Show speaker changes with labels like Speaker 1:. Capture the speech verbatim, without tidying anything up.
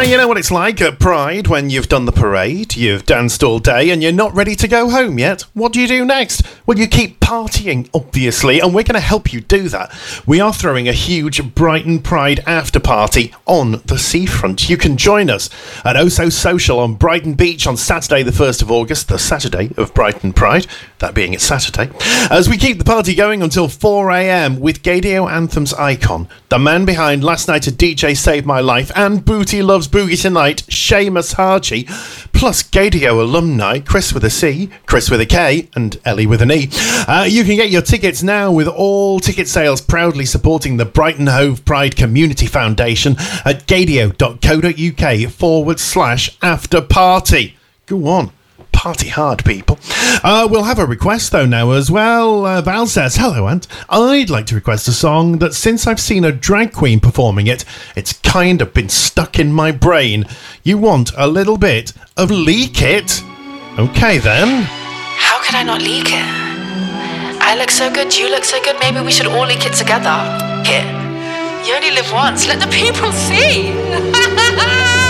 Speaker 1: You know what it's like at Pride when you've done the parade, you've danced all day and you're not ready to go home yet. What do you do next? Well, you keep partying, obviously, and we're going to help you do that. We are throwing a huge Brighton Pride after party on the seafront. You can join us at Oh So Social on Brighton Beach on Saturday the first of August, the Saturday of Brighton Pride, that being it's Saturday, as we keep the party going until four a.m. with Gaydio Anthems icon, the man behind Last Night a D J Saved My Life and Booty Loves Boogie Tonight, Seamus Haji, plus Gaydio alumni Chris with a C, Chris with a K, and Ellie with an E. Uh, you can get your tickets now with all ticket sales proudly supporting the Brighton Hove Pride Community Foundation at gaydio.co.uk forward slash after party. Go on. Party hard, people. Uh, we'll have a request, though, now as well. Uh, Val says, hello, Ant. I'd like to request a song that since I've seen a drag queen performing it, it's kind of been stuck in my brain. You want a little bit of Leak It? Okay, then.
Speaker 2: How could I not leak it? I look so good, you look so good, maybe we should all leak it together. Here. You only live once, let the people see.